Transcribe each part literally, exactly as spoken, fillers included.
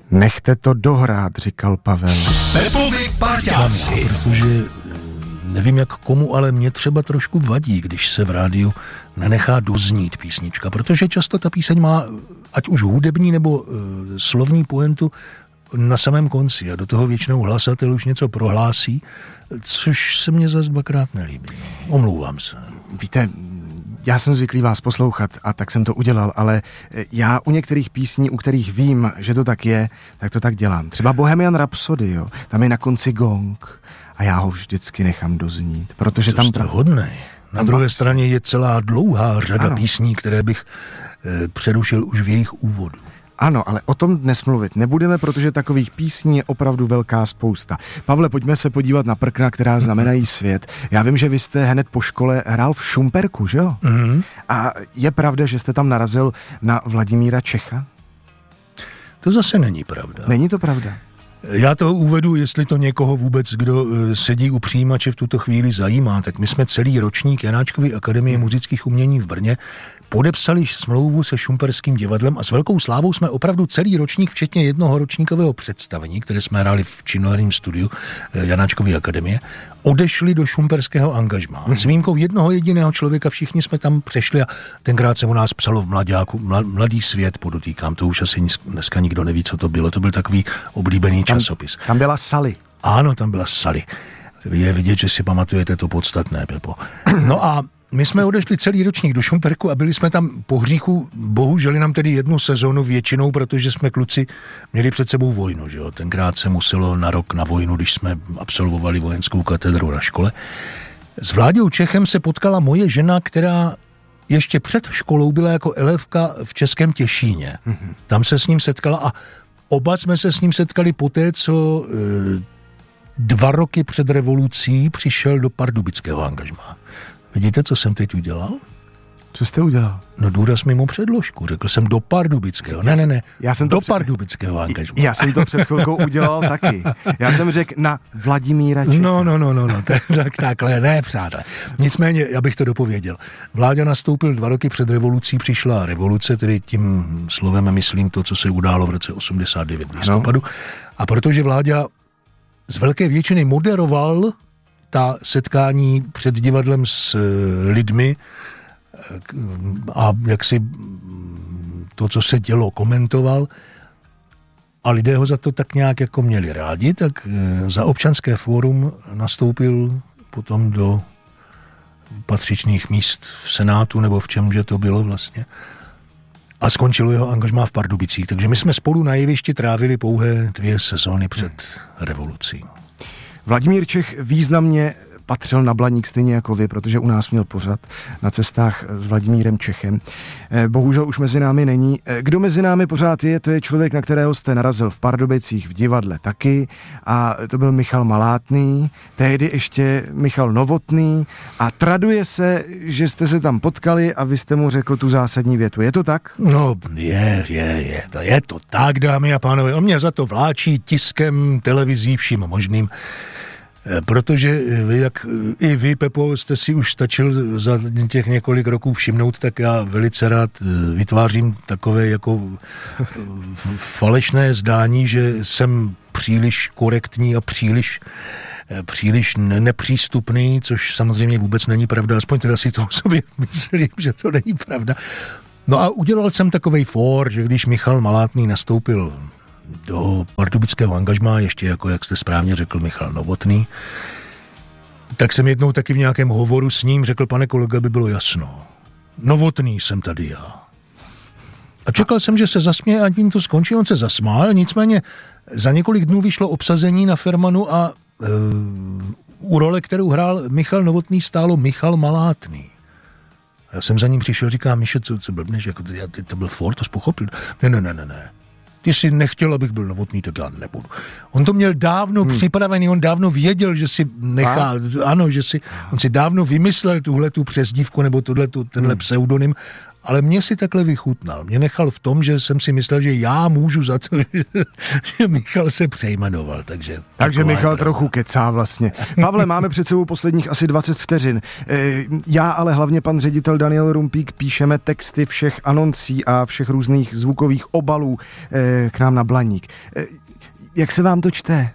Nechte to dohrát, říkal Pavel. Pepovi parťáci. Protože nevím jak komu, ale mě třeba trošku vadí, když se v rádiu nenechá doznít písnička, protože často ta píseň má, ať už hudební nebo uh, slovní pointu, na samém konci a do toho většinou hlasatel už něco prohlásí, což se mně zase dvakrát nelíbí. Omlouvám se. Víte, já jsem zvyklý vás poslouchat a tak jsem to udělal, ale já u některých písní, u kterých vím, že to tak je, tak to tak dělám. Třeba Bohemian Rhapsody, jo, tam je na konci gong a já ho vždycky nechám doznít, protože to tam... To jste hodnej. Na druhé máš... straně je celá dlouhá řada ano. písní, které bych eh, přerušil už v jejich úvodu. Ano, ale o tom dnes mluvit nebudeme, protože takových písní je opravdu velká spousta. Pavle, pojďme se podívat na prkna, která znamenají svět. Já vím, že vy jste hned po škole hrál v Šumperku, že jo? Mm-hmm. A je pravda, že jste tam narazil na Vladimíra Čecha? To zase není pravda. Není to pravda? Já to uvedu, jestli to někoho vůbec, kdo sedí u přijímače v tuto chvíli zajímá, tak my jsme celý ročník Janáčkovy akademie muzických umění v Brně podepsali smlouvu se Šumperským divadlem a s velkou slávou jsme opravdu celý ročník, včetně jednoho ročníkového představení, které jsme hráli v činoherním studiu Janáčkovy akademie, odešli do šumperského angažmá. S výjimkou jednoho jediného člověka, všichni jsme tam přešli a tenkrát se u nás psalo v Mlaďáku, Mladý svět, podotýkám, to už asi dneska nikdo neví, co to bylo, to byl takový oblíbený tam, časopis. Tam byla Sally. Ano, tam byla Sally. Je vidět, že si pamatujete to podstatné, Pepo. No a my jsme odešli celý ročník do Šumperku a byli jsme tam po hříchu, bohužel nám tedy jednu sezonu většinou, protože jsme kluci měli před sebou vojnu, že jo. Tenkrát se muselo na rok na vojnu, když jsme absolvovali vojenskou katedru na škole. S Vláďou Čechem se potkala moje žena, která ještě před školou byla jako elevka v Českém Těšíně. Mm-hmm. Tam se s ním setkala a oba jsme se s ním setkali poté, co e, dva roky před revolucí přišel do pardubického angažmá. Vidíte, co jsem teď udělal? Co jste udělal? No důraz mimo předložku. Řekl jsem do pardubického. Ne, ne, ne. Já jsem do před... pardubického angažmá. Já jsem to před chvilkou udělal taky. Já jsem řekl na Vladimíra Čecha. No, no, no, no, no. tak, tak, takhle, ne, přátelé. Nicméně, já bych to dopověděl. Vláďa nastoupil dva roky před revolucí, přišla revoluce, tedy tím slovem myslím to, co se událo v roce osmdesát devět v listopadu. No. A protože Vláďa z velké většiny moderoval ta setkání před divadlem s lidmi a jak si to, co se dělo, komentoval a lidé ho za to tak nějak jako měli rádi, tak za Občanské fórum nastoupil potom do patřičných míst v Senátu nebo v čemže to bylo vlastně a skončilo jeho angažmá v Pardubicích. Takže my jsme spolu na jevišti trávili pouhé dvě sezóny před revolucí. Vladimír Čech významně patřil na Blaník stejně jako vy, protože u nás měl pořad na cestách s Vladimírem Čechem. Bohužel už mezi námi není. Kdo mezi námi pořád je, to je člověk, na kterého jste narazil v Pardubicích v divadle taky a to byl Michal Malátný, tehdy ještě Michal Novotný a traduje se, že jste se tam potkali a vy jste mu řekl tu zásadní větu. Je to tak? No, je, je, je. To je to tak, dámy a pánové. On mě za to vláčí tiskem, televizí, vším možným. Protože vy, jak i vy, Pepo, jste si už stačil za těch několik roků všimnout, tak já velice rád vytvářím takové jako falešné zdání, že jsem příliš korektní a příliš, příliš nepřístupný, což samozřejmě vůbec není pravda, aspoň teda si to o sobě myslím, že to není pravda. No a udělal jsem takovej fór, že když Michal Malátný nastoupil do pardubického angažmá, ještě jako, jak jste správně řekl, Michal Novotný, tak jsem jednou taky v nějakém hovoru s ním řekl, pane kolega, by bylo jasno. Novotný jsem tady já. A čekal jsem, že se zasměje a tím to skončí. On se zasmál, nicméně za několik dnů vyšlo obsazení na Fermanu a e, u role, kterou hrál Michal Novotný, stálo Michal Malátný. Já jsem za ním přišel, říkám, Miše, co, co blbneš, jako, to, to byl for, to jsi pochopil. Ne, ne, ne, ne, ne. Ty jsi nechtěl, abych byl Novotný, tak já nebudu. On to měl dávno hmm. připravený, on dávno věděl, že si nechá, a? ano, že si, on si dávno vymyslel tuhle tu přezdívku nebo tuhle tu, tenhle hmm. pseudonym ale mě si takhle vychutnal. Mě nechal v tom, že jsem si myslel, že já můžu za to, že Michal se přejmenoval. Takže, takže Michal trochu kecá vlastně. Pavle, máme před sebou posledních asi dvacet vteřin. Já, ale hlavně pan ředitel Daniel Rumpík píšeme texty všech anoncí a všech různých zvukových obalů k nám na Blaník. Jak se vám to čte?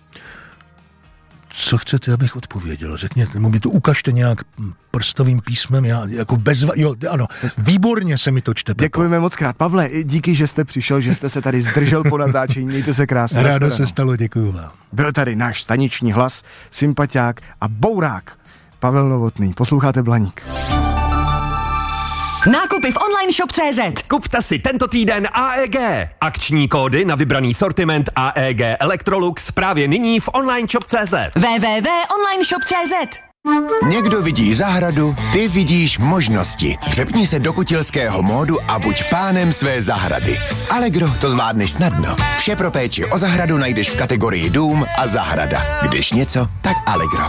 Co chcete, abych odpověděl? Řekněte, mi to ukažte nějak prstovým písmem, já jako bez... Jo, ano, výborně se mi to čte. Pepo. Děkujeme moc krát. Pavle, díky, že jste přišel, že jste se tady zdržel po natáčení. Mějte se krásně. Rádo se stalo, děkuju vám. Byl tady náš staniční hlas, sympatiák a bourák Pavel Novotný. Posloucháte Blaník. Nákupy v online shop tečka cé zet. Kupte si tento týden A E G. Akční kódy na vybraný sortiment A E G Electrolux právě nyní v online shop tečka cé zet. w w w tečka online shop tečka cé zet. Někdo vidí zahradu, ty vidíš možnosti. Přepni se do kutilského módu a buď pánem své zahrady. S Allegro to zvládneš snadno. Vše pro péči o zahradu najdeš v kategorii dům a zahrada. Když něco, tak Allegro.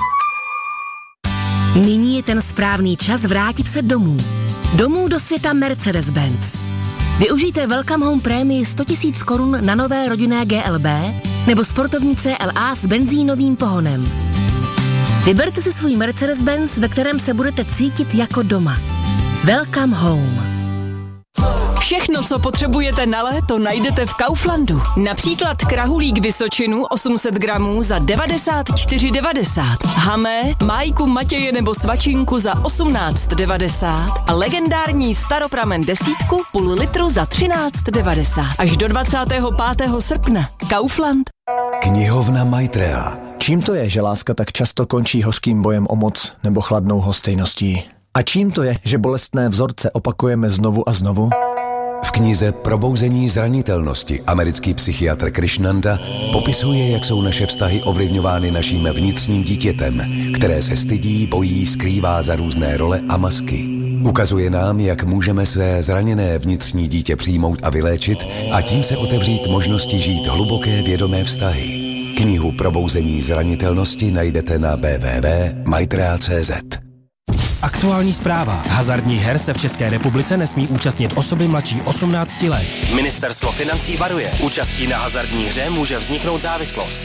Nyní je ten správný čas vrátit se domů. Domů do světa Mercedes-Benz. Využijte Welcome Home prémii sto tisíc korun na nové rodinné G L B nebo sportovní C L A s benzínovým pohonem. Vyberte si svůj Mercedes-Benz, ve kterém se budete cítit jako doma. Welcome Home. Všechno, co potřebujete na léto, najdete v Kauflandu. Například krahulík Vysočinu osm set gramů za devadesát čtyři devadesát. Hamé, májku Matěje nebo svačinku za osmnáct devadesát a legendární staropramen desítku půl litru za třináct devadesát. Až do dvacátého pátého srpna. Kaufland. Knihovna Maitreya. Čím to je, že láska tak často končí hořkým bojem o moc nebo chladnou hostejností? A čím to je, že bolestné vzorce opakujeme znovu a znovu? V knize Probouzení zranitelnosti americký psychiatr Krishnanda popisuje, jak jsou naše vztahy ovlivňovány naším vnitřním dítětem, které se stydí, bojí, skrývá za různé role a masky. Ukazuje nám, jak můžeme své zraněné vnitřní dítě přijmout a vyléčit a tím se otevřít možnosti žít hluboké vědomé vztahy. Knihu Probouzení zranitelnosti najdete na w w w tečka maitreya tečka cé zet. Aktuální zpráva. Hazardních her se v České republice nesmí účastnit osoby mladší osmnácti let. Ministerstvo financí varuje. Účastí na hazardní hře může vzniknout závislost.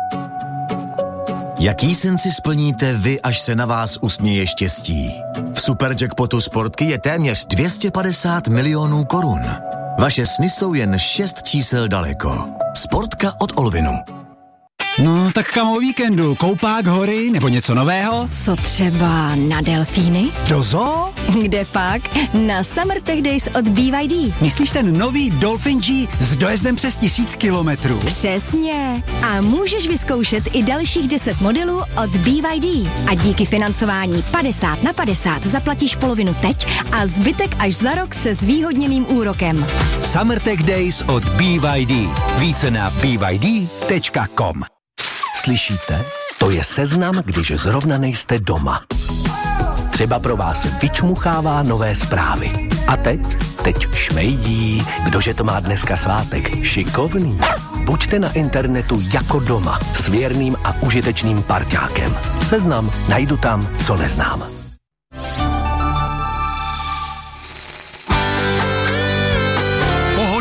Jaký sen si splníte vy, až se na vás usměje štěstí? V Superjackpotu Sportky je téměř dvě stě padesát milionů korun. Vaše sny jsou jen šest čísel daleko. Sportka od Olvinu. No, tak kam o víkendu? Koupák, hory nebo něco nového? Co třeba na delfíny? Do zoo? Kde pak? Na Summer Tech Days od B Y D. Myslíš ten nový Dolphin G s dojezdem přes tisíc kilometrů? Přesně. A můžeš vyzkoušet i dalších deset modelů od B Y D. A díky financování padesát na padesát zaplatíš polovinu teď a zbytek až za rok se zvýhodněným úrokem. Summer Tech Days od B Y D. Více na b y d tečka com. Slyšíte? To je seznam, když zrovna nejste doma. Třeba pro vás vyčmuchává nové zprávy. A teď? Teď šmejdí. Kdože to má dneska svátek? Šikovný. Buďte na internetu jako doma s věrným a užitečným parťákem. Seznam najdu tam, co neznám.